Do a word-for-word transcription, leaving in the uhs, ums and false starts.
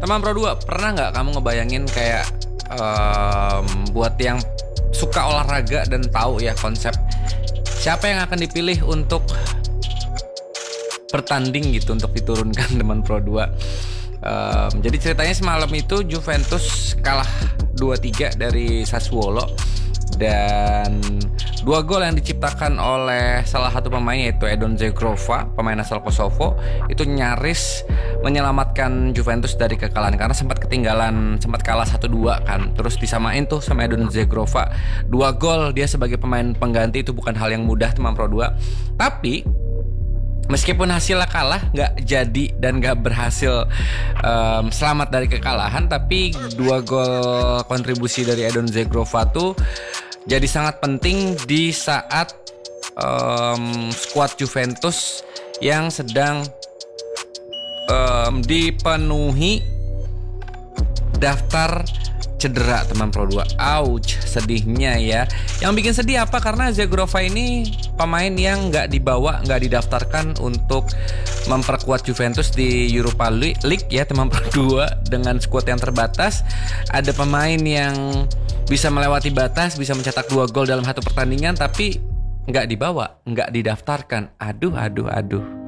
Teman Pro dua, pernah nggak kamu ngebayangin kayak um, buat yang suka olahraga dan tahu ya konsep siapa yang akan dipilih untuk bertanding gitu, untuk diturunkan teman Pro dua. Um, jadi ceritanya semalam itu Juventus kalah dua tiga dari Sassuolo, dan dua gol yang diciptakan oleh salah satu pemain yaitu Edon Zegrova, pemain asal Kosovo, itu nyaris menyelamatkan Juventus dari kekalahan karena sempat ketinggalan, sempat kalah satu dua kan. Terus disamain tuh sama Edon Zegrova dua gol, dia sebagai pemain pengganti itu bukan hal yang mudah teman Pro dua. Tapi meskipun hasilnya kalah, nggak jadi dan nggak berhasil um, selamat dari kekalahan, tapi dua gol kontribusi dari Edon Zegrova tuh jadi sangat penting di saat um, skuad Juventus yang sedang um, dipenuhi daftar cedera teman Pro dua. Ouch, sedihnya ya. Yang bikin sedih apa? Karena Zegrova ini pemain yang nggak dibawa, nggak didaftarkan untuk memperkuat Juventus di Europa League ya teman Pro dua. Dengan skuad yang terbatas, ada pemain yang bisa melewati batas, bisa mencetak dua gol dalam satu pertandingan, tapi nggak dibawa, nggak didaftarkan. Aduh, aduh, aduh.